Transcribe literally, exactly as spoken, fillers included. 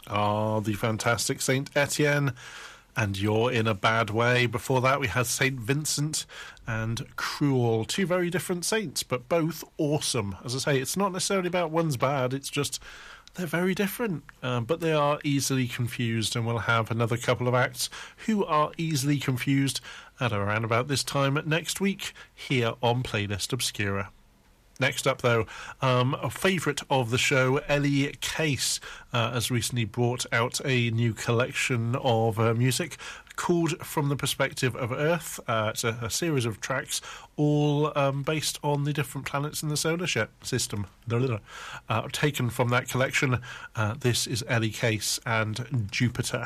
Ah, the fantastic Saint Etienne and You're in a Bad Way. Before that, we had Saint Vincent and Cruel. Two very different saints, but both awesome. As I say, it's not necessarily about one's bad, it's just they're very different. Um, but they are easily confused, and we'll have another couple of acts who are easily confused at around about this time next week here on Playlist Obscura. Next up, though, um, a favourite of the show, Ellie Case, uh, has recently brought out a new collection of uh, music called From the Perspective of Earth. Uh, it's a, a series of tracks, all um, based on the different planets in the solar sh- system. Uh, taken from that collection, uh, this is Ellie Case and Jupiter.